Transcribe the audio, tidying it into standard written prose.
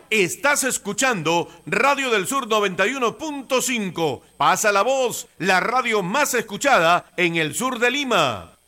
Estás escuchando Radio del Sur 91.5. Pasa la voz, la radio más escuchada en el sur de Lima.